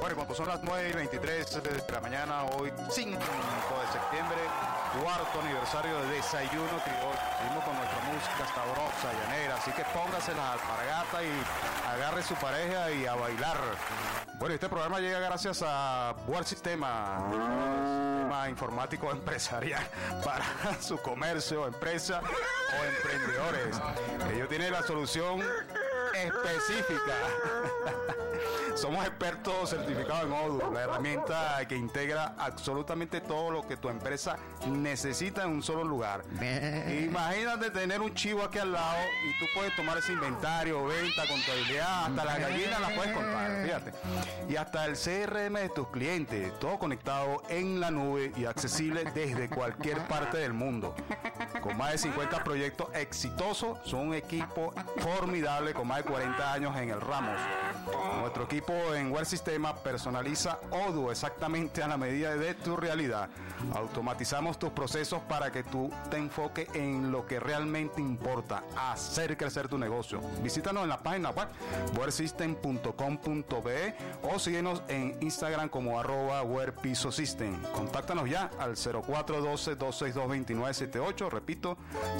Bueno, cuando son las 9:23 de la mañana, hoy 5 de septiembre, cuarto aniversario de Desayuno Criollo. Seguimos con nuestra música sabrosa, llanera, así que póngase las alpargatas y agarre su pareja y a bailar. Bueno, este programa llega gracias a Buar Sistema informático empresarial para su comercio, empresa o emprendedores. Ellos tienen la solución específica. Somos expertos certificados en Odoo, la herramienta que integra absolutamente todo lo que tu empresa necesita en un solo lugar. Imagínate tener un chivo aquí al lado y tú puedes tomar ese inventario, venta, contabilidad, hasta las gallinas las puedes contar, fíjate. Y hasta el CRM de tus clientes, todo conectado en la nube y accesible desde cualquier parte del mundo. Con más de 50 proyectos exitosos, son un equipo formidable con más de 40 años en el ramo. Nuestro equipo en Wear Sistema personaliza Odoo exactamente a la medida de tu realidad. Automatizamos tus procesos para que tú te enfoques en lo que realmente importa, hacer crecer tu negocio. Visítanos en la página web wearsystem.com.be o síguenos en Instagram como @wearpisosystem. Contáctanos ya al 0412-262-2978, repito,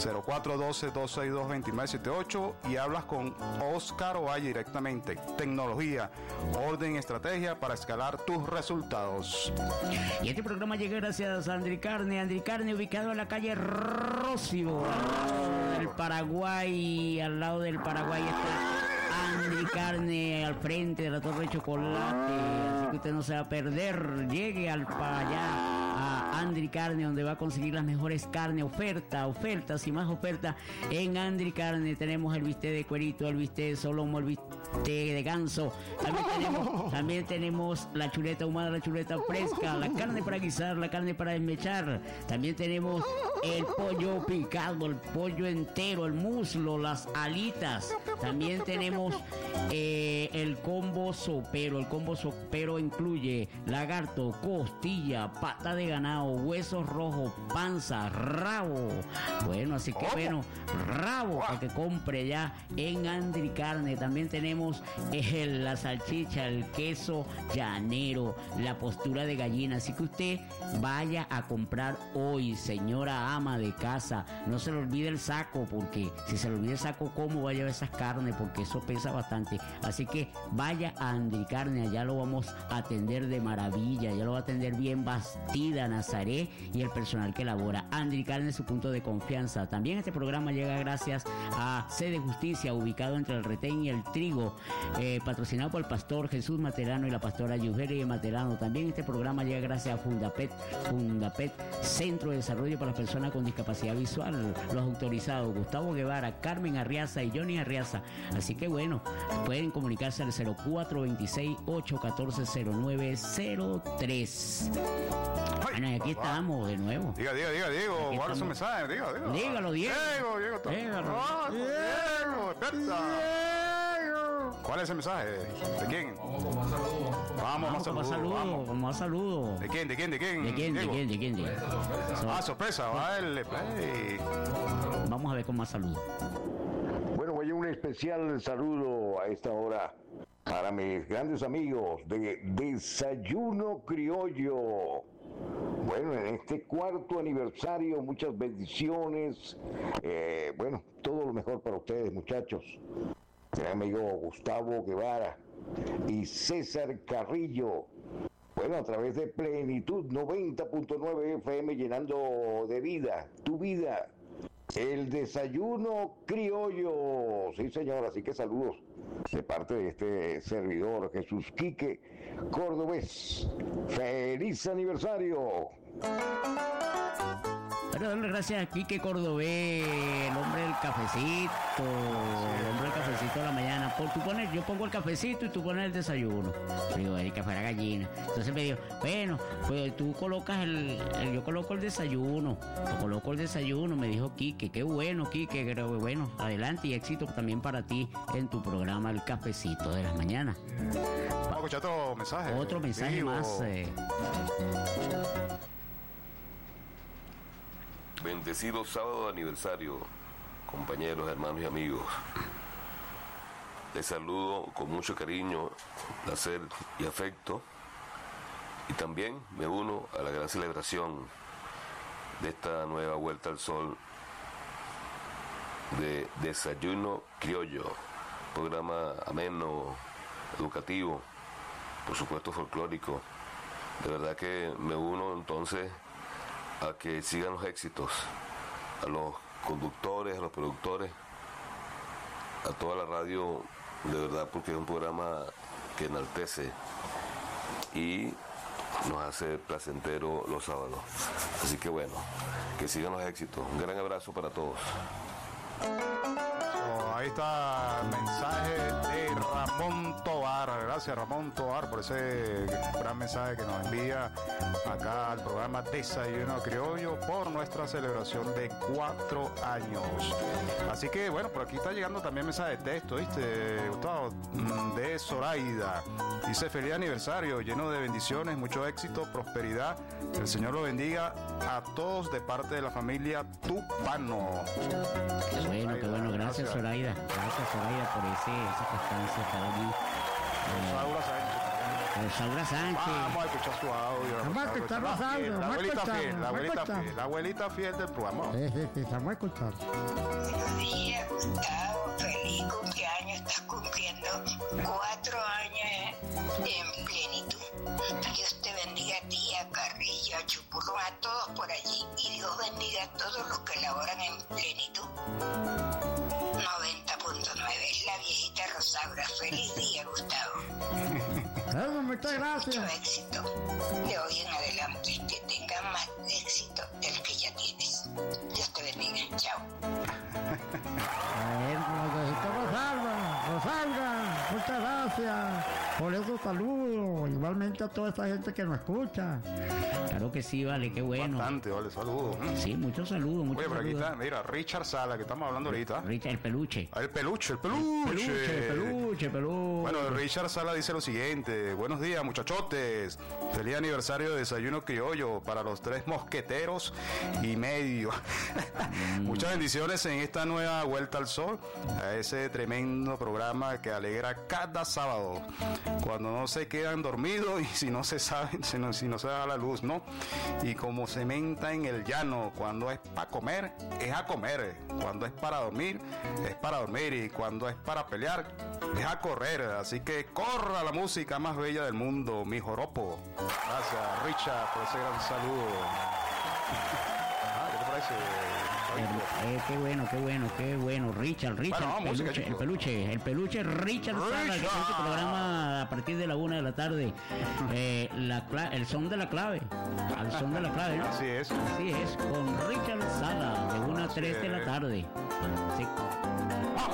0412-262-2978 y hablas con Oscar Ovalle directamente. Tecnología, orden y estrategia para escalar tus resultados. Y este programa llega gracias a Andri Carne, ubicado en la calle Rocio, al lado del Paraguay, está Andri Carne, al frente de la Torre de Chocolate, así que usted no se va a perder. Llegue para allá a Andri Carne, donde va a conseguir las mejores carnes, ofertas y más ofertas en Andri Carne. Tenemos el bistec de cuerito, el bistec de solomo, el bistec de ganso, también tenemos la chuleta ahumada, la chuleta fresca, la carne para guisar, la carne para desmechar. También tenemos el pollo picado, el pollo entero, el muslo, las alitas. También tenemos el combo sopero. El combo sopero incluye lagarto, costilla, pata de ganado, huesos rojos, panza, rabo. Bueno, así que rabo para que compre ya en Andri Carne. También tenemos la salchicha, el queso llanero, la postura de gallina. Así que usted vaya a comprar hoy, señora ama de casa. No se le olvide el saco, porque si se le olvida el saco, ¿cómo va a llevar esas carnes? Porque eso pesa bastante. Así que vaya a Andri Carne, allá lo vamos a atender de maravilla, ya lo va a atender bien Bastida, Nazaret y el personal que labora. Andri Carne es su punto de confianza. También este programa llega gracias a Sede Justicia, ubicado entre el Retén y el Trigo, patrocinado por el pastor Jesús Materano y la pastora Yugeria Materano. También este programa llega gracias a Fundapet, Centro de Desarrollo para las Personas con Discapacidad Visual. Los autorizados Gustavo Guevara, Carmen Arriaza y Johnny Arriaza. Así que bueno, pueden comunicarse al 0426-814-0903. Bueno, y aquí estamos de nuevo. Diego, guarda su mensaje, Dígalo, Diego. Diego, despierta. ¿Cuál es el mensaje? ¿De quién? Vamos a saludo. ¿De quién? Sorpresa, vale, play. Vamos a ver con más saludo. Bueno, voy a un especial saludo a esta hora para mis grandes amigos de Desayuno Criollo. Bueno, en este cuarto aniversario, muchas bendiciones. Bueno, todo lo mejor para ustedes, muchachos. Mi amigo Gustavo Guevara y César Carrillo. Bueno, a través de Plenitud 90.9 FM, llenando de vida tu vida. El Desayuno Criollo. Sí, señor, así que saludos de parte de este servidor, Jesús Quique Cordobés. ¡Feliz aniversario! Pero darle gracias a Quique Cordobés, el hombre del cafecito, de la mañana. Yo pongo el cafecito y tú pones el desayuno. Digo, el café era gallina. Entonces me dijo, bueno, pues tú colocas yo coloco el desayuno. Me dijo Quique, qué bueno, Quique, pero bueno, adelante y éxito también para ti en tu programa El Cafecito de las Mañanas. Vamos a escuchar otro mensaje. Otro mensaje más. Bendecido sábado de aniversario, compañeros, hermanos y amigos. Les saludo con mucho cariño, placer y afecto Y también me uno a la gran celebración de esta nueva Vuelta al Sol de Desayuno Criollo, programa ameno, educativo, por supuesto folclórico. De verdad que me uno entonces a que sigan los éxitos, a los conductores, a los productores, a toda la radio, de verdad, porque es un programa que enaltece y nos hace placentero los sábados. Así que bueno, que sigan los éxitos. Un gran abrazo para todos. Ahí está el mensaje de Ramón Tovar. Gracias, Ramón Tovar, por ese gran mensaje que nos envía acá al programa Desayuno Criollo por nuestra celebración de 4 años. Así que bueno, por aquí está llegando también mensaje de texto, ¿viste, Gustavo? De Zoraida. Dice: feliz aniversario, lleno de bendiciones, mucho éxito, prosperidad. El Señor lo bendiga a todos de parte de la familia Tupano. Qué bueno, gracias Zoraida. Gracias Zoraida por esa constancia estar allí. Rosaura Sánchez. Vamos a escuchar su audio. Vamos a escuchar La abuelita fiel del programa. Sí, estamos a escuchar. Buenos días, Gustavo. Feliz cumpleaños. Estás cumpliendo 4 años en plenitud. Dios te bendiga a ti, a Carrillo, a Chupurro, a todos por allí. Y Dios bendiga a todos los que laboran en plenitud. 90.9 es la viejita Rosaura. Feliz día, Gustavo. Muchas gracias. Mucho éxito de hoy en adelante. Que tengas más éxito del que ya tienes. Dios te bendiga. Chao. Rosalba, muchas gracias por esos saludos. Igualmente a toda esa gente que nos escucha. Claro que sí, vale, qué bueno. Bastante, vale, saludos. Sí, muchos saludos, Oye, pero aquí está, mira, Richard Sala, que estamos hablando ahorita. Richard, el peluche. El peluche. Bueno, Richard Sala dice lo siguiente: buenos días, muchachotes. Feliz aniversario de Desayuno Criollo para los 3 mosqueteros y medio. Muchas bendiciones en esta nueva Vuelta al Sol, a ese tremendo programa que alegra cada sábado, cuando no se quedan dormidos y si no se da la luz, ¿no? Y como se menta en el llano, cuando es para comer, es a comer. Cuando es para dormir, es para dormir. Y cuando es para pelear, es a correr. Así que corra la música más bella del mundo, mi joropo. Gracias, Richard, por ese gran saludo. ¿Qué te parece? Qué bueno, Richard, Bueno, el peluche Richard Sala, que hace este programa a partir de la 1 de la tarde. El son de la clave, al son de la clave, ¿no? Así es, con Richard Sala, de 1 a 3 de la tarde. Sí.